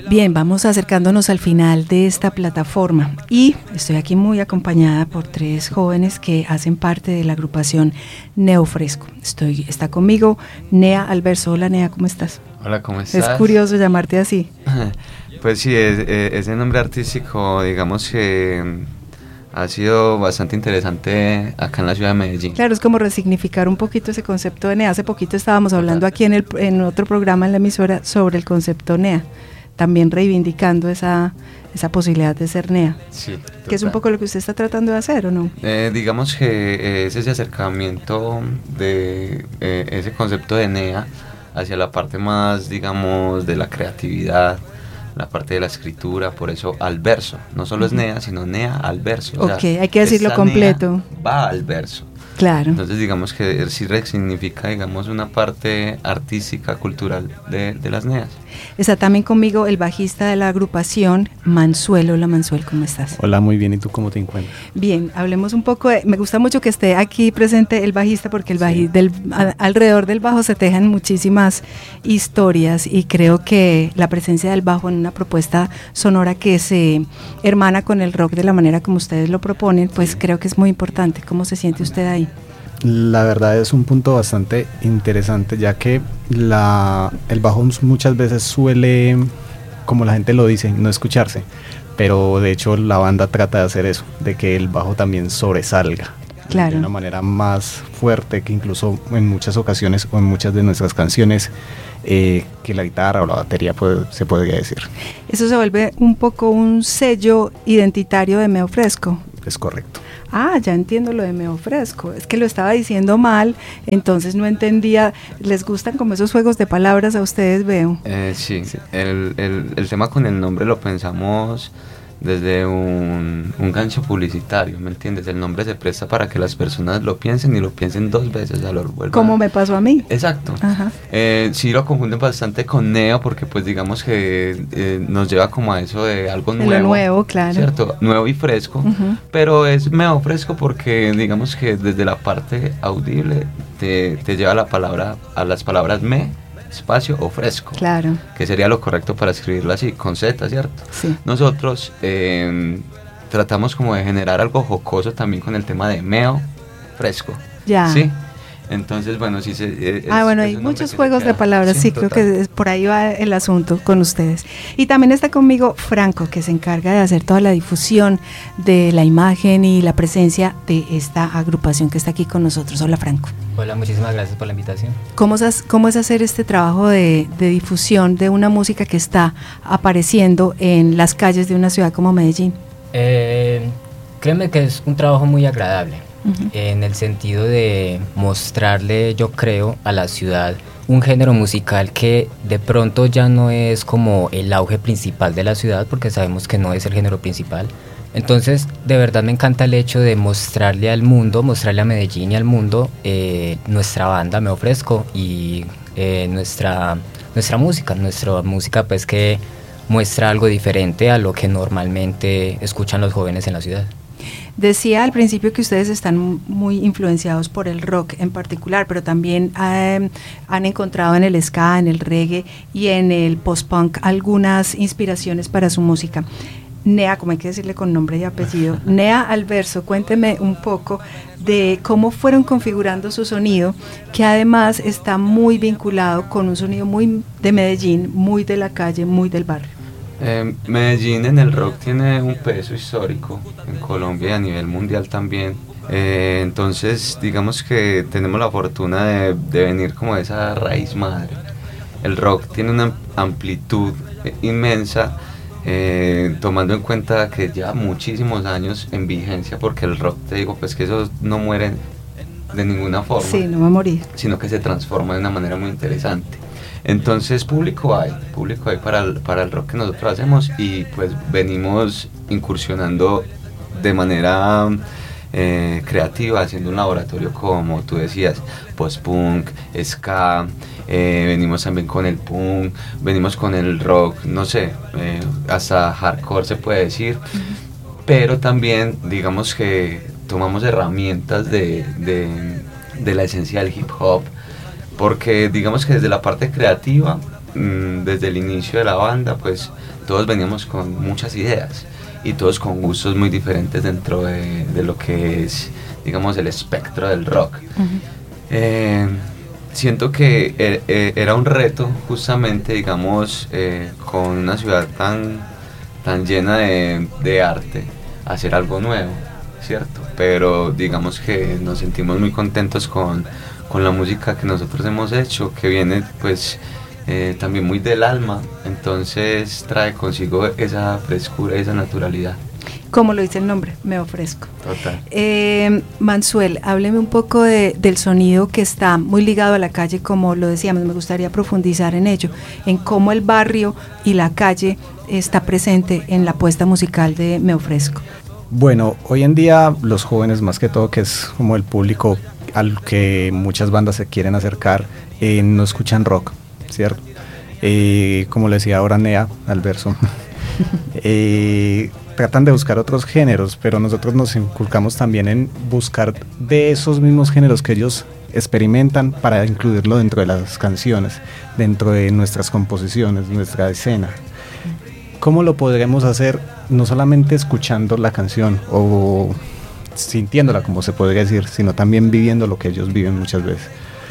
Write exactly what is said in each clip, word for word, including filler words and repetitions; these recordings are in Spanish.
Bien, vamos acercándonos al final de esta plataforma y estoy aquí muy acompañada por tres jóvenes que hacen parte de la agrupación Neofresco. Estoy, está conmigo Nea Alverso. Hola Nea, ¿cómo estás? Hola, ¿cómo estás? Es curioso llamarte así. Pues sí, es, ese nombre artístico, digamos que ha sido bastante interesante acá en la ciudad de Medellín. Claro, es como resignificar un poquito ese concepto de Nea. Hace poquito estábamos hablando aquí en, el, en otro programa en la emisora sobre el concepto Nea, también reivindicando esa, esa posibilidad de ser Nea. Sí, que es un poco lo que usted está tratando de hacer, ¿o no? Eh, digamos que es ese acercamiento de eh, ese concepto de Nea hacia la parte más, digamos, de la creatividad, la parte de la escritura, por eso al verso. No solo es Nea, sino Nea al verso. Ok, o sea, hay que decirlo completo. Nea va al verso. Claro. Entonces digamos que sí resignifica, digamos, una parte artística, cultural de, de las Neas. Está también conmigo el bajista de la agrupación, Mansuel. Hola Mansuel, ¿cómo estás? Hola, muy bien, ¿y tú cómo te encuentras? Bien, hablemos un poco de, me gusta mucho que esté aquí presente el bajista porque el baji, sí. del, a, alrededor del bajo se tejan muchísimas historias y creo que la presencia del bajo en una propuesta sonora que se hermana con el rock de la manera como ustedes lo proponen, pues creo que es muy importante. ¿Cómo se siente usted ahí? La verdad es un punto bastante interesante, ya que la, el bajo muchas veces suele, como la gente lo dice, no escucharse, pero de hecho la banda trata de hacer eso, de que el bajo también sobresalga, claro, de una manera más fuerte que incluso en muchas ocasiones o en muchas de nuestras canciones eh, que la guitarra o la batería puede, se podría decir. Eso se vuelve un poco un sello identitario de Neofresco. Es correcto. Ah, ya entiendo lo de Neofresco, es que lo estaba diciendo mal, entonces no entendía. ¿Les gustan como esos juegos de palabras a ustedes, veo? Eh, sí, sí. El, el, el tema con el nombre lo pensamos desde un, un gancho publicitario, ¿me entiendes? El nombre se presta para que las personas lo piensen y lo piensen dos veces, o sea, lo vuelvan. Como me pasó a mí. Exacto. Ajá. Eh, sí lo confunden bastante con neo porque pues digamos que eh, nos lleva como a eso de algo nuevo. De lo nuevo, claro. Cierto, nuevo y fresco, uh-huh. Pero es meo fresco porque digamos que desde la parte audible te, te lleva la palabra, a las palabras me, espacio o fresco, claro, que sería lo correcto para escribirlo así, con Z, ¿cierto? Sí. Nosotros eh, tratamos como de generar algo jocoso también con el tema de meo, fresco, ya. ¿sí? Entonces, bueno, sí se... Eh, ah, es, bueno, hay muchos juegos de palabras, sí, sí creo que es, por ahí va el asunto con ustedes. Y también está conmigo Franco, que se encarga de hacer toda la difusión de la imagen y la presencia de esta agrupación que está aquí con nosotros. Hola, Franco. Hola, muchísimas gracias por la invitación. ¿Cómo es, cómo es hacer este trabajo de, de difusión de una música que está apareciendo en las calles de una ciudad como Medellín? Eh, créeme que es un trabajo muy agradable. Uh-huh. En el sentido de mostrarle, yo creo, a la ciudad un género musical que de pronto ya no es como el auge principal de la ciudad, porque sabemos que no es el género principal. Entonces, de verdad me encanta el hecho de mostrarle al mundo, mostrarle a Medellín y al mundo eh, nuestra banda, Neofresco, y eh, nuestra, nuestra música, nuestra música pues que muestra algo diferente a lo que normalmente escuchan los jóvenes en la ciudad. Decía al principio que ustedes están muy influenciados por el rock en particular, pero también eh, han encontrado en el ska, en el reggae y en el post-punk algunas inspiraciones para su música. Nea, como hay que decirle con nombre y apellido, Nea Alverso, cuénteme un poco de cómo fueron configurando su sonido, que además está muy vinculado con un sonido muy de Medellín, muy de la calle, muy del barrio. Eh, Medellín en el rock tiene un peso histórico en Colombia y a nivel mundial también. Eh, entonces, digamos que tenemos la fortuna de, de venir como de esa raíz madre. El rock tiene una amplitud inmensa, eh, tomando en cuenta que lleva muchísimos años en vigencia, porque el rock, te digo, pues que eso no muere de ninguna forma. Sí, no va a morir. Sino que se transforma de una manera muy interesante. Entonces público hay, público hay para el, para el rock que nosotros hacemos y pues venimos incursionando de manera eh, creativa, haciendo un laboratorio como tú decías, post-punk, ska, eh, venimos también con el punk, venimos con el rock, no sé, eh, hasta hardcore se puede decir, uh-huh. Pero también digamos que tomamos herramientas de, de, de la esencia del hip hop, porque digamos que desde la parte creativa mmm, desde el inicio de la banda, pues todos veníamos con muchas ideas y todos con gustos muy diferentes dentro de, de lo que es, digamos, el espectro del rock. Uh-huh. eh, siento que er, er, era un reto justamente, digamos, eh, con una ciudad tan, tan llena de, de arte, hacer algo nuevo, ¿cierto? Pero digamos que nos sentimos muy contentos con, con la música que nosotros hemos hecho, que viene pues eh, también muy del alma, entonces trae consigo esa frescura y esa naturalidad. Como lo dice el nombre, Me Ofrezco. Total. Eh, Mansuel, hábleme un poco de, del sonido que está muy ligado a la calle, como lo decíamos, me gustaría profundizar en ello, en cómo el barrio y la calle está presente en la apuesta musical de Me Ofrezco. Bueno, hoy en día los jóvenes, más que todo, que es como el público al que muchas bandas se quieren acercar, eh, no escuchan rock, ¿cierto? Eh, como le decía ahora Nea al verso, eh, tratan de buscar otros géneros, pero nosotros nos inculcamos también en buscar de esos mismos géneros que ellos experimentan para incluirlo dentro de las canciones, dentro de nuestras composiciones, nuestra escena. ¿Cómo lo podremos hacer? No solamente escuchando la canción o sintiéndola, como se podría decir, sino también viviendo lo que ellos viven muchas veces.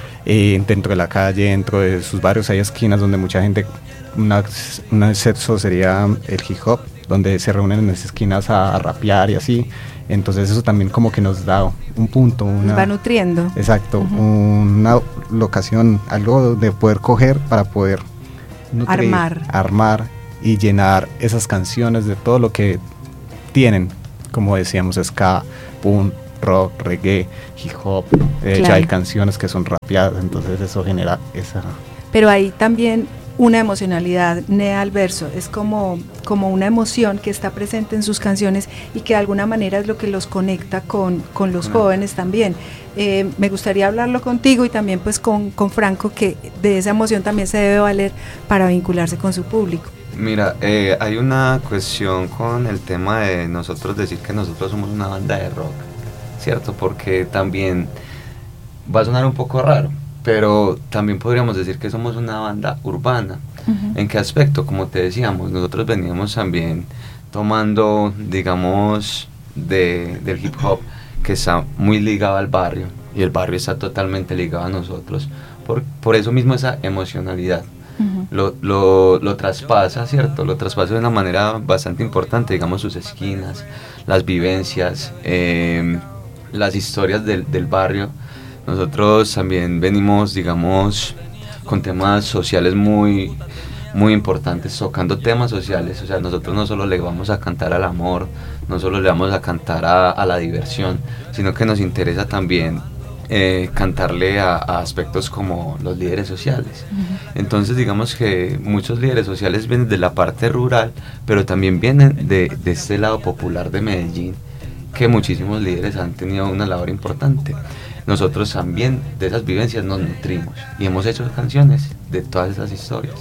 Eh, dentro de la calle, dentro de sus barrios, hay esquinas donde mucha gente, una, un exceso sería el hip hop, donde se reúnen en esas esquinas a, a rapear y así. Entonces eso también como que nos da un punto. Una, nos va nutriendo. Exacto, uh-huh. Una locación, algo de poder coger para poder nutrir, armar. armar y llenar esas canciones de todo lo que tienen, como decíamos, ska, punk, rock, reggae, hip hop. De hecho, claro, hay canciones que son rapeadas, entonces eso genera esa... Pero hay también una emocionalidad, Nea al verso, es como, como una emoción que está presente en sus canciones y que de alguna manera es lo que los conecta con, con los claro. jóvenes también. Eh, me gustaría hablarlo contigo y también pues con, con Franco, que de esa emoción también se debe valer para vincularse con su público. Mira, eh, hay una cuestión con el tema de nosotros decir que nosotros somos una banda de rock, ¿cierto? Porque también va a sonar un poco raro, pero también podríamos decir que somos una banda urbana. Uh-huh. ¿En qué aspecto? Como te decíamos, nosotros veníamos también tomando, digamos, de, del hip hop, que está muy ligado al barrio, y el barrio está totalmente ligado a nosotros, por, por eso mismo esa emocionalidad. Uh-huh. Lo, lo, lo traspasa, ¿cierto? Lo traspasa de una manera bastante importante, digamos, sus esquinas, las vivencias, eh, las historias del, del barrio. Nosotros también venimos, digamos, con temas sociales muy, muy importantes, tocando temas sociales. O sea, nosotros no solo le vamos a cantar al amor, no solo le vamos a cantar a, a la diversión, sino que nos interesa también Eh, cantarle a, a aspectos como los líderes sociales. Uh-huh. Entonces digamos que muchos líderes sociales vienen de la parte rural, pero también vienen de, de este lado popular de Medellín, que muchísimos líderes han tenido una labor importante. Nosotros también de esas vivencias nos nutrimos y hemos hecho canciones de todas esas historias.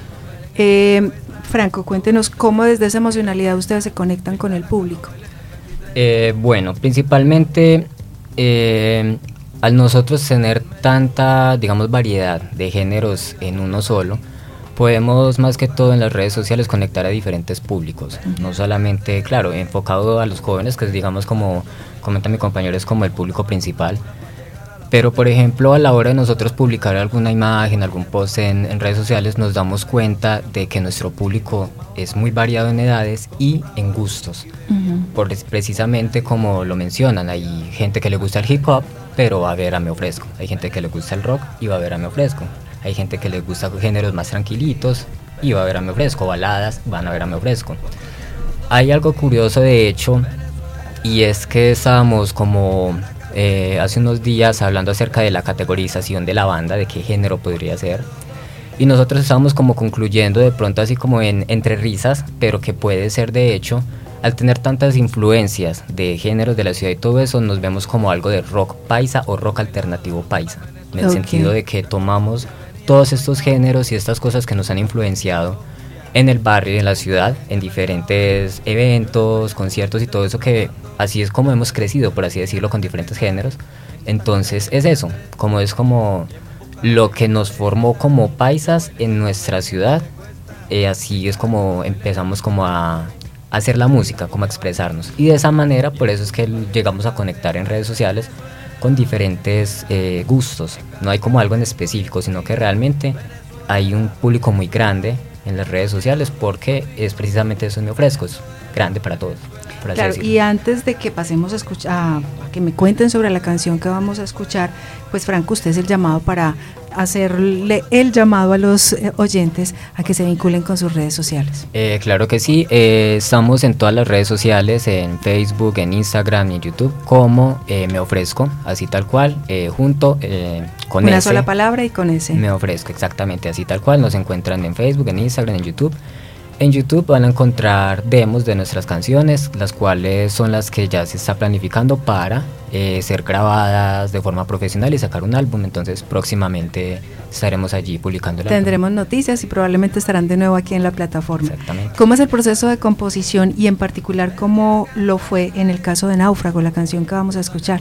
Eh, Franco, cuéntenos cómo desde esa emocionalidad ustedes se conectan con el público. Eh, bueno, principalmente eh, al nosotros tener tanta, digamos, variedad de géneros en uno solo, podemos más que todo en las redes sociales conectar a diferentes públicos, uh-huh. no solamente, claro, enfocado a los jóvenes, que es, digamos, como comenta mi compañero, es como el público principal, pero por ejemplo a la hora de nosotros publicar alguna imagen, algún post en, en redes sociales, nos damos cuenta de que nuestro público es muy variado en edades y en gustos, uh-huh. por, precisamente como lo mencionan, hay gente que le gusta el hip hop, pero va a ver a Me Ofrezco, hay gente que le gusta el rock y va a ver a Me Ofrezco, hay gente que le gusta géneros más tranquilitos y va a ver a Me Ofrezco, baladas, van a ver a Me Ofrezco. Hay algo curioso de hecho, y es que estábamos como eh, hace unos días hablando acerca de la categorización de la banda, de qué género podría ser, y nosotros estábamos como concluyendo de pronto así como en entre risas, pero que puede ser de hecho, al tener tantas influencias de géneros de la ciudad y todo eso, nos vemos como algo de rock paisa o rock alternativo paisa, en el okay. sentido de que tomamos todos estos géneros y estas cosas que nos han influenciado en el barrio y en la ciudad, en diferentes eventos, conciertos y todo eso, que así es como hemos crecido, por así decirlo, con diferentes géneros. Entonces es eso, como es como lo que nos formó como paisas en nuestra ciudad. Eh, así es como empezamos como a hacer la música, como a expresarnos, y de esa manera, por eso es que llegamos a conectar en redes sociales con diferentes eh, gustos. No hay como algo en específico, sino que realmente hay un público muy grande en las redes sociales, porque es precisamente eso, Me Ofrezco, es grande para todos. Claro, y antes de que pasemos a escuchar, a que me cuenten sobre la canción que vamos a escuchar, pues Franco, usted es el llamado para hacerle el llamado a los eh, oyentes a que se vinculen con sus redes sociales. Eh, claro que sí, eh, estamos en todas las redes sociales, en Facebook, en Instagram y en YouTube, como eh, Me Ofrezco, así tal cual, eh, junto eh, con una ese, sola palabra y con ese. Me Ofrezco, exactamente, así tal cual. Nos encuentran en Facebook, en Instagram, en YouTube. En YouTube van a encontrar demos de nuestras canciones, las cuales son las que ya se está planificando para eh, ser grabadas de forma profesional y sacar un álbum. Entonces próximamente estaremos allí publicando el Tendremos álbum. noticias y probablemente estarán de nuevo aquí en la plataforma. Exactamente. ¿Cómo es el proceso de composición y en particular cómo lo fue en el caso de Náufrago, la canción que vamos a escuchar?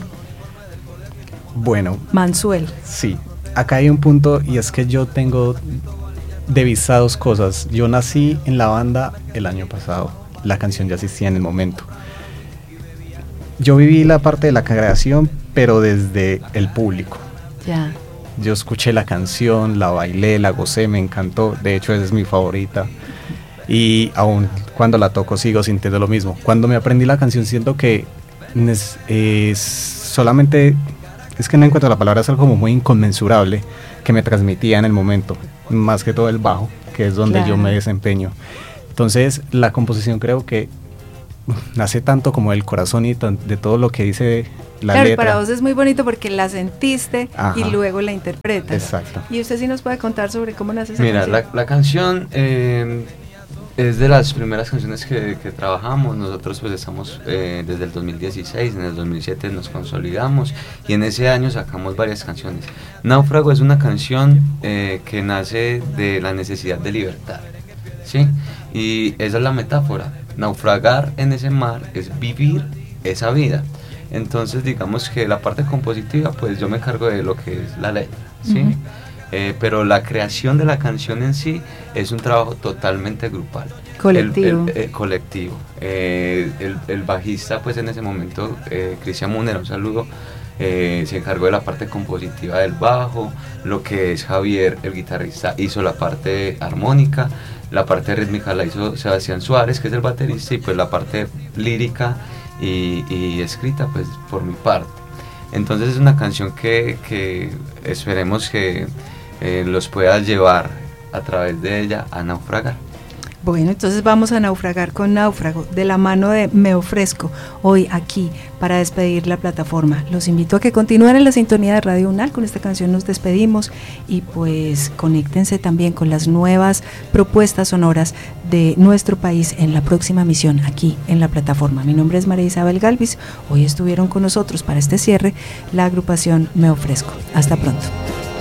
Bueno, Mansuel. sí, acá hay un punto, y es que yo tengo de vista dos cosas. Yo nací en la banda el año pasado, la canción ya existía en el momento. Yo viví la parte de la creación, pero desde el público. Ya. Yo escuché la canción, la bailé, la gocé, me encantó. De hecho, esa es mi favorita. Y aún cuando la toco sigo sintiendo lo mismo. Cuando me aprendí la canción siento que es, es solamente, es que no encuentro la palabra, es algo como muy inconmensurable que me transmitía en el momento, más que todo el bajo, que es donde claro. yo me desempeño. Entonces la composición creo que nace tanto como del corazón y tan, de todo lo que dice la claro, letra. Para vos es muy bonito porque la sentiste. Ajá. Y luego la interpretas. Exacto. Y usted sí nos puede contar sobre cómo nace esa Mira, canción. Mira, la, la canción eh, es de las primeras canciones que, que trabajamos. Nosotros pues estamos eh, desde el dos mil dieciséis, en el dos mil siete nos consolidamos y en ese año sacamos varias canciones. Náufrago es una canción eh, que nace de la necesidad de libertad, ¿sí? Y esa es la metáfora. Naufragar en ese mar es vivir esa vida. Entonces digamos que la parte compositiva pues yo me encargo de lo que es la letra, ¿sí? Uh-huh. Eh, pero la creación de la canción en sí es un trabajo totalmente grupal. Colectivo. El, el, el, colectivo. Eh, el, el bajista, pues en ese momento, eh, Cristian Munera, un saludo, eh, se encargó de la parte compositiva del bajo. Lo que es Javier, el guitarrista, hizo la parte armónica. La parte rítmica la hizo Sebastián Suárez, que es el baterista, y pues la parte lírica y, y escrita, pues por mi parte. Entonces es una canción que, que esperemos que Eh, los pueda llevar a través de ella a naufragar. Bueno, entonces vamos a naufragar con Náufrago, de la mano de Me Ofrezco, hoy aquí para despedir la plataforma. Los invito a que continúen en la sintonía de Radio UNAL. Con esta canción nos despedimos y pues conéctense también con las nuevas propuestas sonoras de nuestro país en la próxima emisión aquí en la plataforma. Mi nombre es María Isabel Galvis. Hoy estuvieron con nosotros para este cierre la agrupación Me Ofrezco. Hasta pronto.